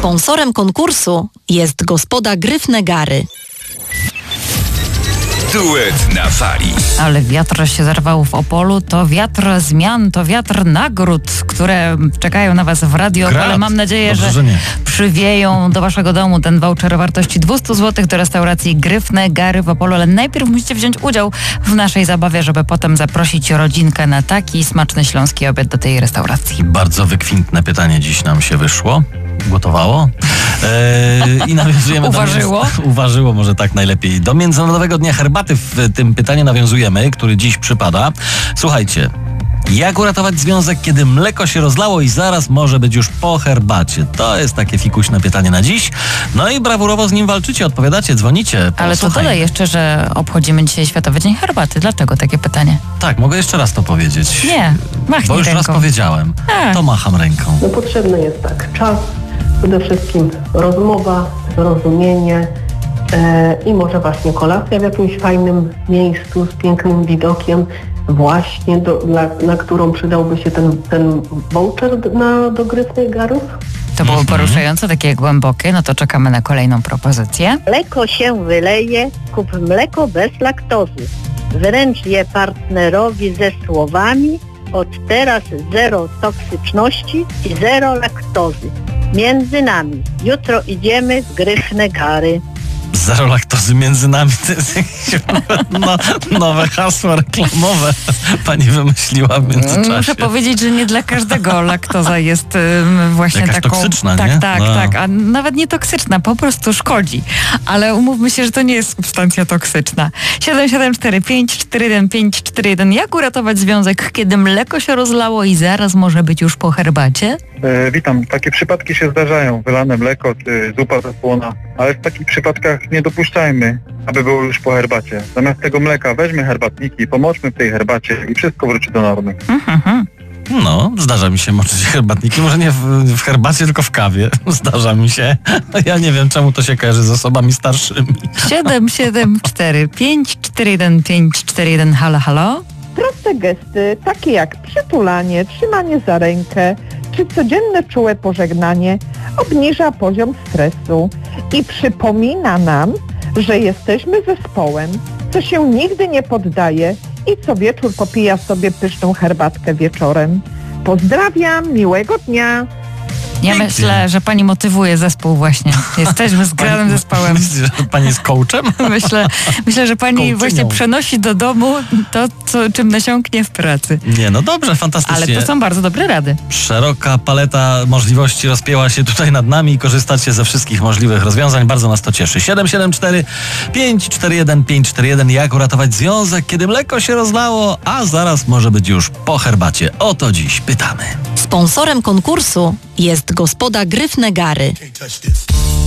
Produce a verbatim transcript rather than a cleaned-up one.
Sponsorem konkursu jest gospoda Gryfne Gary. Duet na fali. Ale wiatr się zerwał w Opolu, to wiatr zmian, to wiatr nagród, które czekają na was w radio, Grat. ale mam nadzieję, Dobrze, że, że nie. przywieją do waszego domu ten voucher o wartości dwieście złotych do restauracji Gryfne Gary w Opolu, ale najpierw musicie wziąć udział w naszej zabawie, żeby potem zaprosić rodzinkę na taki smaczny śląski obiad do tej restauracji. Bardzo wykwintne pytanie dziś nam się wyszło. Gotowało. Eee, I nawiązujemy Uważyło? do... Uważyło może tak najlepiej. Do Międzynarodowego Dnia Herbaty w tym pytaniu nawiązujemy, który dziś przypada. Słuchajcie. Jak uratować związek, kiedy mleko się rozlało i zaraz może być już po herbacie? To jest takie fikuśne pytanie na dziś. No i brawurowo z nim walczycie, odpowiadacie, dzwonicie. Ale to dodaj jeszcze, że obchodzimy dzisiaj Światowy Dzień Herbaty. Dlaczego takie pytanie? Tak, mogę jeszcze raz to powiedzieć. Nie, machnij Bo już ręką. raz powiedziałem. A. To macham ręką. No potrzebny jest tak czas, przede wszystkim rozmowa, zrozumienie e, i może właśnie kolacja w jakimś fajnym miejscu z pięknym widokiem, właśnie do, dla, na którą przydałby się ten, ten voucher na, do Gryfnych Garów. To było poruszające, takie głębokie, no to czekamy na kolejną propozycję. Mleko się wyleje, kup mleko bez laktozy. Wręcz je partnerowi ze słowami: od teraz zero toksyczności i zero laktozy. Między nami. Jutro idziemy w Gryfne Gary. Zero laktozy między nami. To jest jakieś no, nowe hasło reklamowe pani wymyśliła w międzyczasie. Muszę powiedzieć, że nie dla każdego laktoza jest ym, właśnie Jakaś taką... toksyczna, tak, nie? Tak, No. tak, a nawet nie toksyczna, po prostu szkodzi. Ale umówmy się, że to nie jest substancja toksyczna. siedem siedem cztery pięć cztery jeden pięć cztery jeden. Jak uratować związek, kiedy mleko się rozlało i zaraz może być już po herbacie? E, witam. Takie przypadki się zdarzają. Wylane mleko, e, zupa ze słona. Ale w takich przypadkach nie dopuszczajmy, aby było już po herbacie. Zamiast tego mleka weźmy herbatniki, pomoczmy w tej herbacie i wszystko wróci do normy. Mhm. No, zdarza mi się moczyć herbatniki. Może nie w, w herbacie, tylko w kawie. Zdarza mi się. Ja nie wiem, czemu to się kojarzy z osobami starszymi. siedem siedem cztery pięć cztery jeden pięć cztery jeden. Halo, halo? Proste gesty, takie jak przytulanie, trzymanie za rękę, czy codzienne czułe pożegnanie obniża poziom stresu i przypomina nam, że jesteśmy zespołem, co się nigdy nie poddaje i co wieczór popija sobie pyszną herbatkę wieczorem. Pozdrawiam, miłego dnia. Ja Pięknie. myślę, że pani motywuje zespół właśnie. Jesteśmy zgranym zespołem. Myślisz, że pani jest coachem? Myślę, myślę, że pani Kołczynią. właśnie przenosi do domu to, co, czym nasiąknie w pracy. Nie, no dobrze, fantastycznie. Ale to są bardzo dobre rady. Szeroka paleta możliwości rozpięła się tutaj nad nami i korzystacie ze wszystkich możliwych rozwiązań. Bardzo nas to cieszy. siedem siedem cztery pięć cztery jeden pięć cztery jeden. Jak uratować związek, kiedy mleko się rozlało, a zaraz może być już po herbacie. O to dziś pytamy. Sponsorem konkursu jest gospoda Gryfne Gary. Can't touch this.